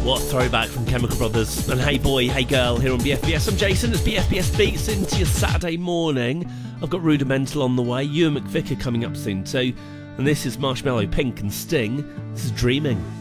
what a throwback from Chemical Brothers. And hey boy, hey girl, here on BFBS. I'm Jason, it's BFBS Beats into your Saturday morning. I've got Rudimental on the way, Ewan McVicker coming up soon too. And this is Marshmello, Pink and Sting. This is Dreaming.